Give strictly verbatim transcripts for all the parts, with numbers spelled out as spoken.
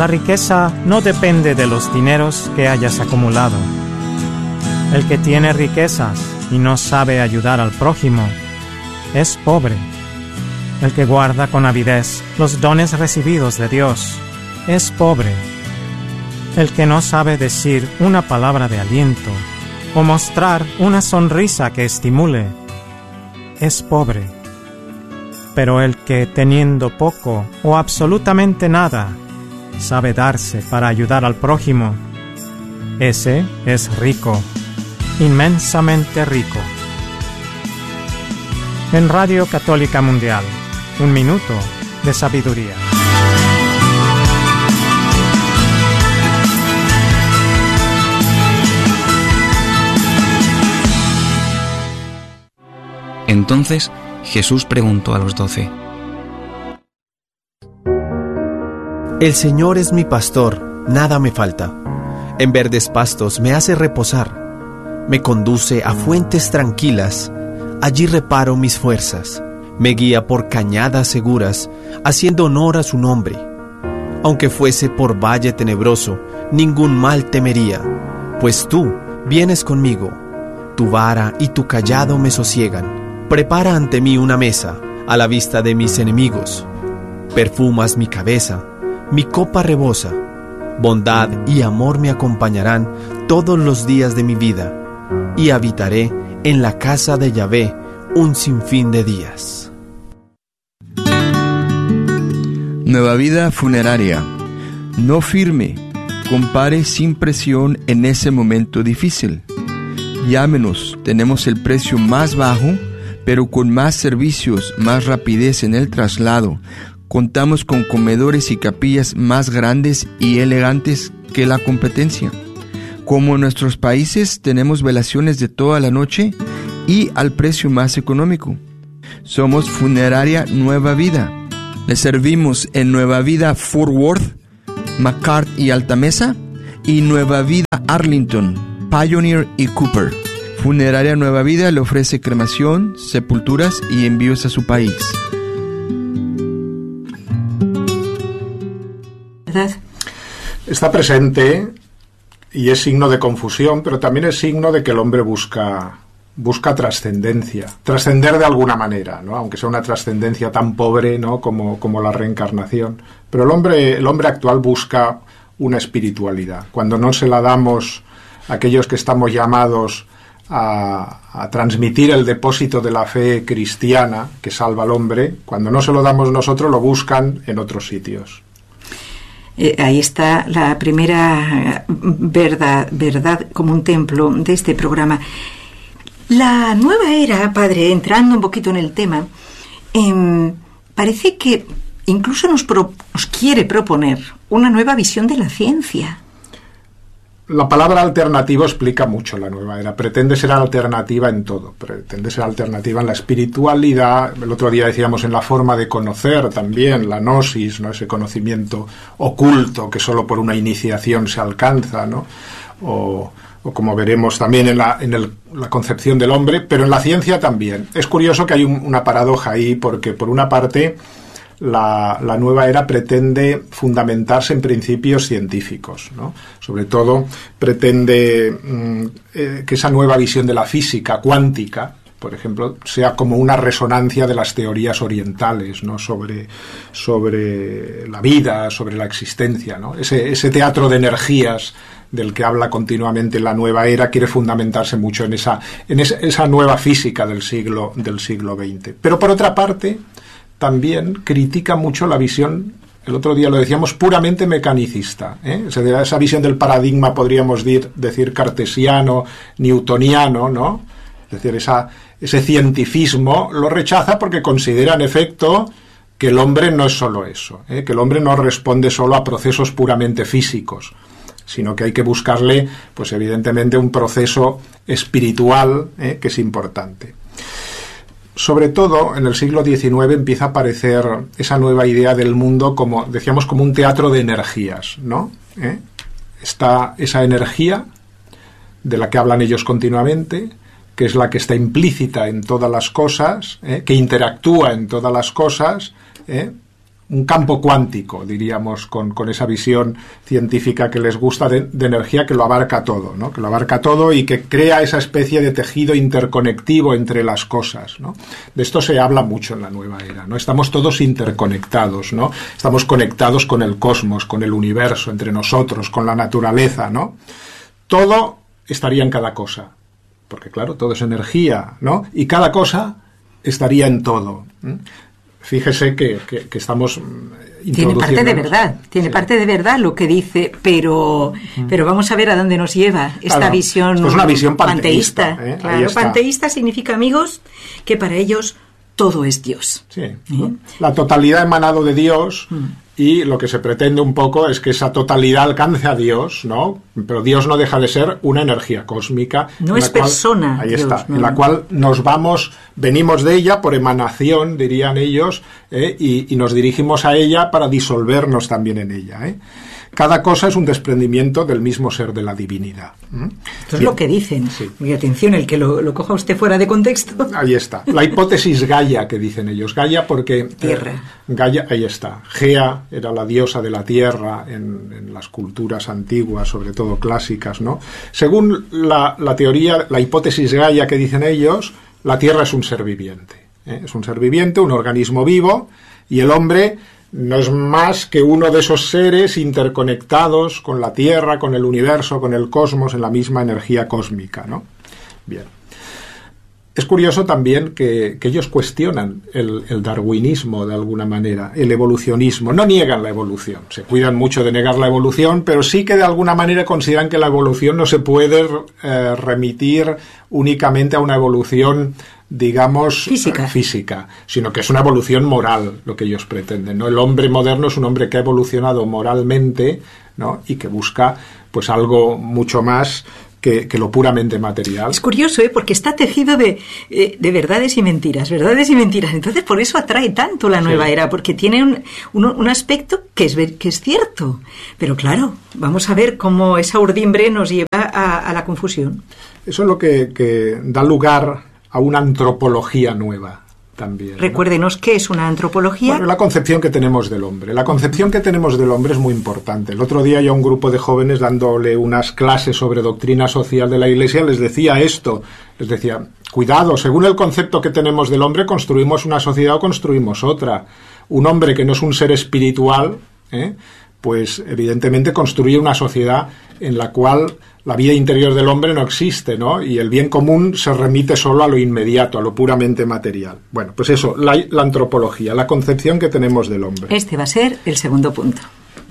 La riqueza no depende de los dineros que hayas acumulado. El que tiene riquezas y no sabe ayudar al prójimo es pobre. El que guarda con avidez los dones recibidos de Dios es pobre. El que no sabe decir una palabra de aliento o mostrar una sonrisa que estimule es pobre. Pero el que, teniendo poco o absolutamente nada, sabe darse para ayudar al prójimo, ese es rico, inmensamente rico. En Radio Católica Mundial, un minuto de sabiduría. Entonces Jesús preguntó a los doce: El Señor es mi pastor, nada me falta. En verdes pastos me hace reposar. Me conduce a fuentes tranquilas. Allí reparo mis fuerzas. Me guía por cañadas seguras, haciendo honor a su nombre. Aunque fuese por valle tenebroso, ningún mal temería, pues tú vienes conmigo. Tu vara y tu cayado me sosiegan. Prepara ante mí una mesa, a la vista de mis enemigos. Perfumas mi cabeza, mi copa rebosa. Bondad y amor me acompañarán todos los días de mi vida, y habitaré en la casa de Yahvé un sinfín de días. Nueva vida funeraria. No firme, compare sin presión en ese momento difícil. Llámenos, tenemos el precio más bajo, pero con más servicios, más rapidez en el traslado. Contamos con comedores y capillas más grandes y elegantes que la competencia. Como en nuestros países, tenemos velaciones de toda la noche y al precio más económico. Somos Funeraria Nueva Vida. Le servimos en Nueva Vida Fort Worth, McCart y Altamesa, y Nueva Vida Arlington, Pioneer y Cooper. Funeraria Nueva Vida le ofrece cremación, sepulturas y envíos a su país. ¿Verdad? Está presente y es signo de confusión, pero también es signo de que el hombre busca, busca trascendencia, trascender de alguna manera, ¿no? Aunque sea una trascendencia tan pobre, ¿no? como, como la reencarnación. Pero el hombre, el hombre actual busca una espiritualidad. Cuando no se la damos a aquellos que estamos llamados A, a transmitir el depósito de la fe cristiana que salva al hombre, cuando no se lo damos nosotros, lo buscan en otros sitios. Eh, ahí está la primera verdad, verdad como un templo de este programa. La nueva era, padre, entrando un poquito en el tema, eh, parece que incluso nos, pro, nos quiere proponer una nueva visión de la ciencia. La palabra alternativo explica mucho la nueva era. Pretende ser alternativa en todo. Pretende ser alternativa en la espiritualidad. El otro día decíamos en la forma de conocer también, la gnosis, ¿no? Ese conocimiento oculto que solo por una iniciación se alcanza, ¿no? O, o como veremos también en, la, en el, la concepción del hombre, pero en la ciencia también. Es curioso que hay un, una paradoja ahí, porque por una parte La, la nueva era pretende fundamentarse en principios científicos, ¿no? Sobre todo pretende mm, eh, que esa nueva visión de la física cuántica, por ejemplo, sea como una resonancia de las teorías orientales, ¿no? sobre, sobre la vida, sobre la existencia, ¿no? Ese, ese teatro de energías del que habla continuamente la nueva era quiere fundamentarse mucho en esa, en esa, esa nueva física del siglo, del siglo veinte. Pero por otra parte, también critica mucho la visión, el otro día lo decíamos, puramente mecanicista, ¿eh? Esa, esa visión del paradigma, podríamos dir, decir cartesiano, newtoniano, ¿no? Es decir, esa, ese cientificismo lo rechaza porque considera, en efecto, que el hombre no es solo eso, ¿eh? Que el hombre no responde solo a procesos puramente físicos, sino que hay que buscarle, pues evidentemente, un proceso espiritual, ¿eh? que es importante. Sobre todo, en el siglo diecinueve empieza a aparecer esa nueva idea del mundo como, decíamos, como un teatro de energías, ¿no? ¿Eh? Está esa energía de la que hablan ellos continuamente, que es la que está implícita en todas las cosas, ¿eh? que interactúa en todas las cosas, ¿eh? un campo cuántico, diríamos, con, con esa visión científica que les gusta de, de energía, que lo abarca todo, ¿no? Que lo abarca todo y que crea esa especie de tejido interconectivo entre las cosas, ¿no? De esto se habla mucho en la nueva era, ¿no? Estamos todos interconectados, ¿no? Estamos conectados con el cosmos, con el universo, entre nosotros, con la naturaleza, ¿no? Todo estaría en cada cosa, porque claro, todo es energía, ¿no? Y cada cosa estaría en todo. ¿eh? Fíjese que, que, que estamos tiene parte de verdad, tiene sí. parte de verdad lo que dice, pero uh-huh. pero vamos a ver a dónde nos lleva esta claro, visión, es una visión panteísta. panteísta ¿eh? Claro, panteísta significa, amigos, que para ellos todo es Dios. Sí, ¿eh? La totalidad emanado de Dios. Uh-huh. Y lo que se pretende un poco es que esa totalidad alcance a Dios, ¿no? Pero Dios no deja de ser una energía cósmica. No es cual, persona. Ahí Dios, está, no. en la cual nos vamos, venimos de ella por emanación, dirían ellos, ¿eh? y, y nos dirigimos a ella para disolvernos también en ella, ¿eh? Cada cosa es un desprendimiento del mismo ser de la divinidad. ¿Mm? Esto es lo que dicen. Sí. Y atención, el que lo, lo coja usted fuera de contexto. Ahí está. La hipótesis Gaia, que dicen ellos. Gaia porque... Tierra. Eh, Gaia, ahí está. Gea era la diosa de la tierra en, en las culturas antiguas, sobre todo clásicas, ¿no? Según la, la teoría, la hipótesis Gaia que dicen ellos, la tierra es un ser viviente. ¿eh? Es un ser viviente, un organismo vivo, y el hombre... no es más que uno de esos seres interconectados con la Tierra, con el universo, con el cosmos, en la misma energía cósmica, ¿no? Bien. Es curioso también que, que ellos cuestionan el, el darwinismo de alguna manera, el evolucionismo. No niegan la evolución, se cuidan mucho de negar la evolución, pero sí que de alguna manera consideran que la evolución no se puede eh, remitir únicamente a una evolución, digamos, física. Eh, física, sino que es una evolución moral lo que ellos pretenden, ¿no? El hombre moderno es un hombre que ha evolucionado moralmente, ¿no? Y que busca pues algo mucho más Que, que lo puramente material. Es curioso, ¿eh? Porque está tejido de, eh, de verdades y mentiras, verdades y mentiras. Entonces, por eso atrae tanto la nueva sí. era, porque tiene un, un, un aspecto que es, que es cierto. Pero claro, vamos a ver cómo esa urdimbre nos lleva a, a la confusión. Eso es lo que, que da lugar a una antropología nueva. También, ¿no? Recuérdenos qué es una antropología. Bueno, la concepción que tenemos del hombre. La concepción que tenemos del hombre es muy importante. El otro día yo a un grupo de jóvenes dándole unas clases sobre doctrina social de la Iglesia les decía esto. Les decía, cuidado, según el concepto que tenemos del hombre construimos una sociedad o construimos otra. Un hombre que no es un ser espiritual, ¿eh? pues evidentemente construye una sociedad en la cual la vida interior del hombre no existe, ¿no? Y el bien común se remite solo a lo inmediato, a lo puramente material. Bueno, pues eso, la, la antropología, la concepción que tenemos del hombre. Este va a ser el segundo punto.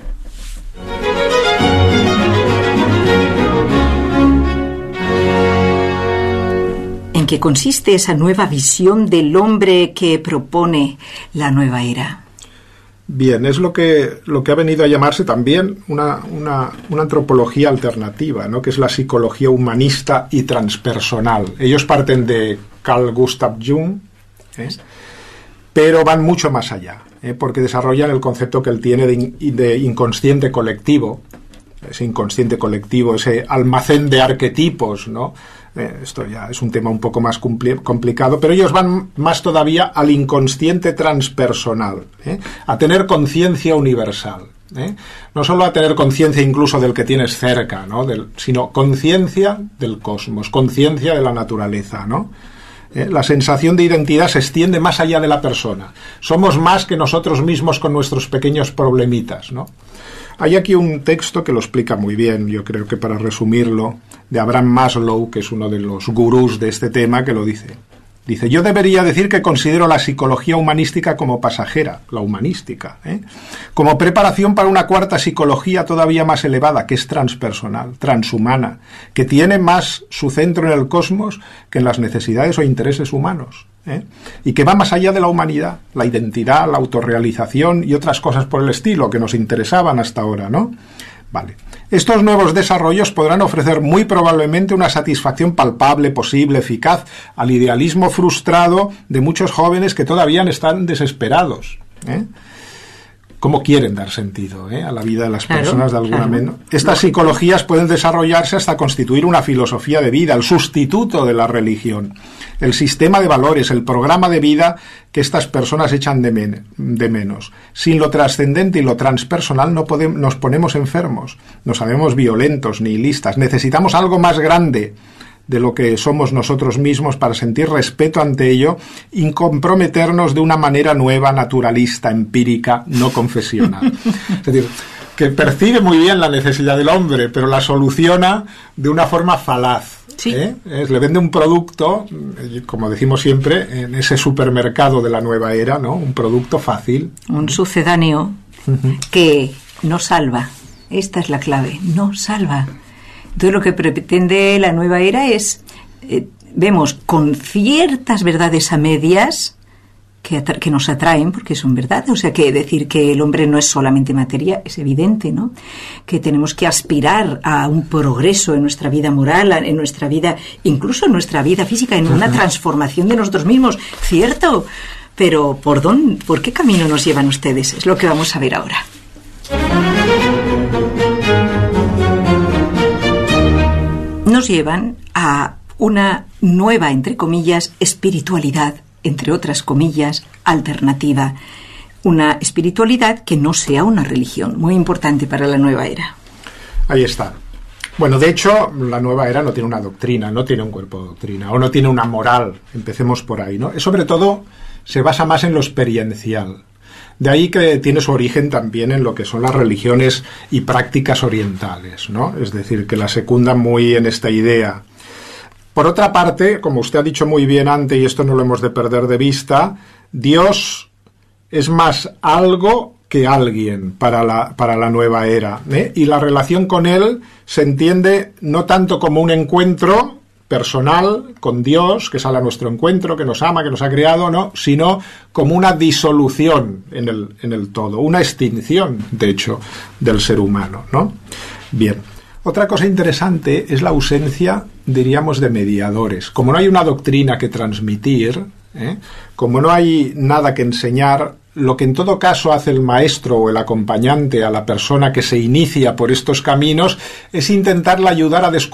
¿En qué consiste esa nueva visión del hombre que propone la nueva era? Bien, es lo que, lo que ha venido a llamarse también una, una, una antropología alternativa, ¿no? Que es la psicología humanista y transpersonal. Ellos parten de Carl Gustav Jung, ¿eh? pero van mucho más allá, ¿eh? porque desarrollan el concepto que él tiene de, in, de inconsciente colectivo, ese inconsciente colectivo, ese almacén de arquetipos, ¿no? Eh, esto ya es un tema un poco más compli- complicado, pero ellos van más todavía al inconsciente transpersonal, ¿eh? a tener conciencia universal, ¿eh? no solo a tener conciencia incluso del que tienes cerca, ¿no? del, sino conciencia del cosmos, conciencia de la naturaleza, ¿no? ¿Eh? La sensación de identidad se extiende más allá de la persona. Somos más que nosotros mismos con nuestros pequeños problemitas, ¿no? Hay aquí un texto que lo explica muy bien, yo creo que para resumirlo, de Abraham Maslow, que es uno de los gurús de este tema, que lo dice. Dice, yo debería decir que considero la psicología humanística como pasajera, la humanística, ¿eh? como preparación para una cuarta psicología todavía más elevada, que es transpersonal, transhumana, que tiene más su centro en el cosmos que en las necesidades o intereses humanos, ¿eh? y que va más allá de la humanidad, la identidad, la autorrealización y otras cosas por el estilo que nos interesaban hasta ahora, ¿no? Vale. Estos nuevos desarrollos podrán ofrecer muy probablemente una satisfacción palpable, posible, eficaz al idealismo frustrado de muchos jóvenes que todavía están desesperados, ¿eh? cómo quieren dar sentido ¿eh? a la vida de las claro, personas de alguna claro. manera. Estas psicologías pueden desarrollarse hasta constituir una filosofía de vida, el sustituto de la religión, el sistema de valores, el programa de vida que estas personas echan de, men de menos. Sin lo trascendente y lo transpersonal no podemos, nos ponemos enfermos, nos sabemos violentos, nihilistas. Necesitamos algo más grande de lo que somos nosotros mismos para sentir respeto ante ello y comprometernos de una manera nueva, naturalista, empírica, no confesional. Es decir, que percibe muy bien la necesidad del hombre, pero la soluciona de una forma falaz. Sí. ¿eh? Es, le vende un producto, como decimos siempre, en ese supermercado de la nueva era, ¿no? Un producto fácil. Un sucedáneo uh-huh. que no salva. Esta es la clave, no salva. Entonces lo que pretende la nueva era es, eh, vemos con ciertas verdades a medias que, que nos atraen, porque son verdades, o sea, que decir que el hombre no es solamente materia es evidente, ¿no? Que tenemos que aspirar a un progreso en nuestra vida moral, en nuestra vida, incluso en nuestra vida física, en una transformación de nosotros mismos, cierto, pero ¿por dónde, por qué camino nos llevan ustedes? Es lo que vamos a ver ahora. Nos llevan a una nueva, entre comillas, espiritualidad, entre otras comillas, alternativa. Una espiritualidad que no sea una religión, muy importante para la nueva era. Ahí está. Bueno, de hecho, la nueva era no tiene una doctrina, no tiene un cuerpo de doctrina, o no tiene una moral, empecemos por ahí, ¿no? Sobre todo, se basa más en lo experiencial. De ahí que tiene su origen también en lo que son las religiones y prácticas orientales, ¿no? Es decir, que la secundan muy en esta idea. Por otra parte, como usted ha dicho muy bien antes, y esto no lo hemos de perder de vista, Dios es más algo que alguien para la, para la nueva era, ¿eh? Y la relación con Él se entiende no tanto como un encuentro personal con Dios, que sale a nuestro encuentro, que nos ama, que nos ha creado, no, sino como una disolución en el, en el todo, una extinción, de hecho, del ser humano, ¿no? Bien. Otra cosa interesante es la ausencia, diríamos, de mediadores. Como no hay una doctrina que transmitir, ¿eh? Como no hay nada que enseñar, lo que en todo caso hace el maestro o el acompañante a la persona que se inicia por estos caminos es intentarle ayudar a descubrir